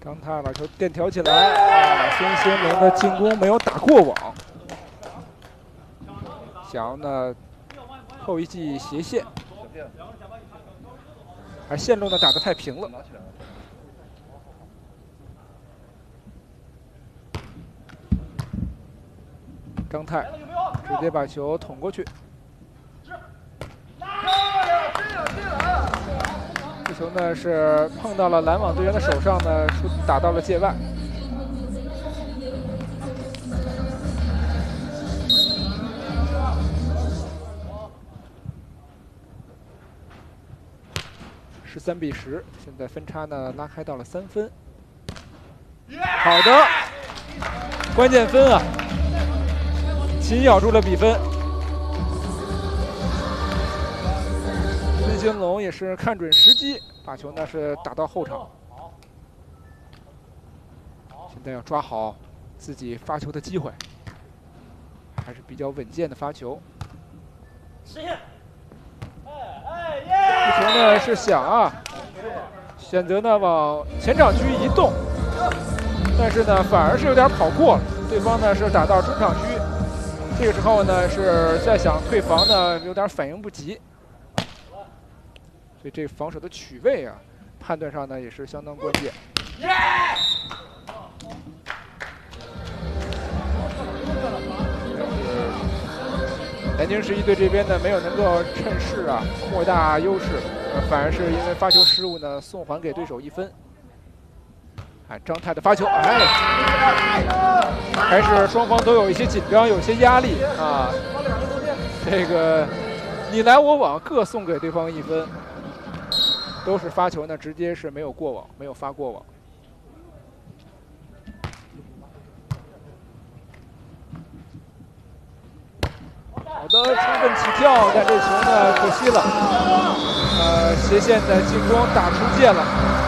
张泰把球垫挑起来，孙兴慠的进攻没有打过网。想要呢后一记斜线，而线路呢打得太平了。张泰直接把球捅过去。 这球呢是碰到了拦网队员的手上呢，打到了界外。13比10，现在分差呢拉开到了3分。好的，关键分啊，紧咬住了比分。 孙兴慠也是看准时机，把球呢是打到后场。现在要抓好自己发球的机会，还是比较稳健的发球。这球呢是想选择呢往前场区移动，但是呢反而是有点跑过了，对方呢是打到中场区，这个时候呢是再想退防呢有点反应不及。 所以这个防守的取位判断上呢也是相当关键。南京11队这边呢没有能够趁势扩大优势，反而是因为发球失误呢送还给对手1分。张泰的发球，还是双方都有一些紧张，有些压力啊。这个你来我往，各送给对方1分。 都是发球呢，直接是没有过网，没有发过网。好的，充分起跳，但这球呢可惜了，斜线的进攻打出界了。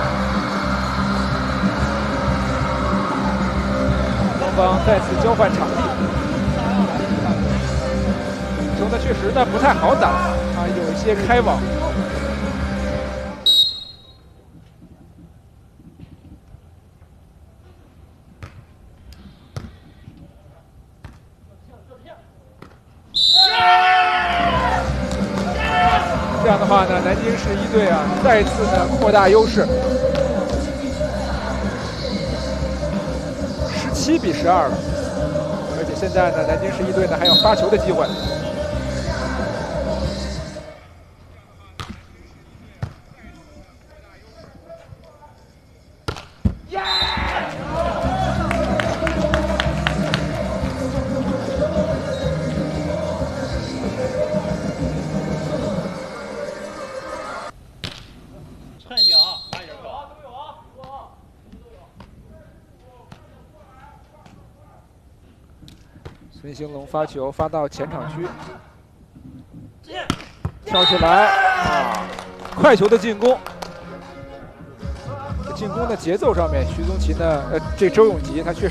双方再次交换场地，球呢确实呢不太好打有一些开网。 这样的话呢，南京11队再次呢扩大优势，17比12了。而且现在呢，南京11队呢还有发球的机会。孙兴慠发球发到前场区，跳起来快球的进攻。进攻的节奏上面，徐宗奇呢，这周永吉他确实。